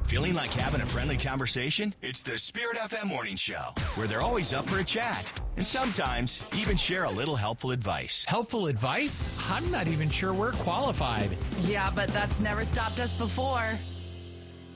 Feeling like having a friendly conversation? It's the Spirit FM Morning Show, where they're always up for a chat. And sometimes even share a little helpful advice. Helpful advice? I'm not even sure we're qualified. Yeah, but that's never stopped us before.